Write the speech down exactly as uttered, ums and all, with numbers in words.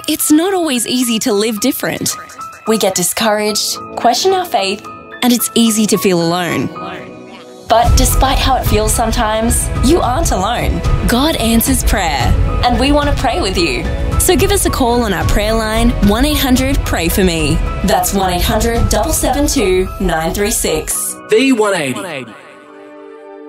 it's not always easy to live different. We get discouraged, question our faith, and it's easy to feel alone. But despite how it feels sometimes, you aren't alone. God answers prayer, and we want to pray with you. So give us a call on our prayer line, one eight hundred pray for me. That's one eight hundred, seven seven two, nine three six. V one eighty.